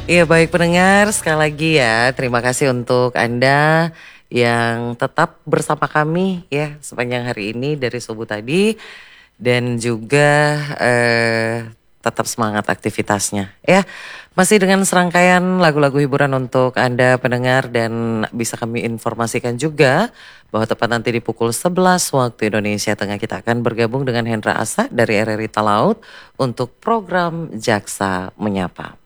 Iya baik pendengar, sekali lagi ya terima kasih untuk Anda yang tetap bersama kami ya sepanjang hari ini dari subuh tadi dan juga tetap semangat aktivitasnya ya. Masih dengan serangkaian lagu-lagu hiburan untuk Anda pendengar dan bisa kami informasikan juga bahwa tepat nanti di pukul 11 waktu Indonesia Tengah kita akan bergabung dengan Hendra Asa dari RRI Talaut untuk program Jaksa Menyapa.